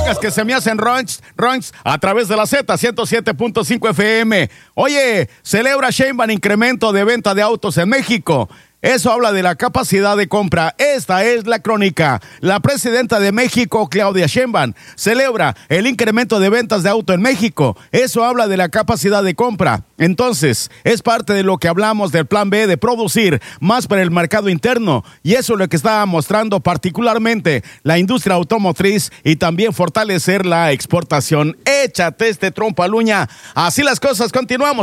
hagas que se me hacen ronch a través de la Z107.5 FM. Oye, celebra Sheinbaum incremento de venta de autos en México. Eso habla de la capacidad de compra. Esta es la crónica. La presidenta de México, Claudia Sheinbaum, celebra el incremento de ventas de auto en México. Eso habla de la capacidad de compra. Entonces, es parte de lo que hablamos del plan B de producir más para el mercado interno. Y eso es lo que está mostrando particularmente la industria automotriz y también fortalecer la exportación. Échate este trompo a la uña. Así las cosas, continuamos.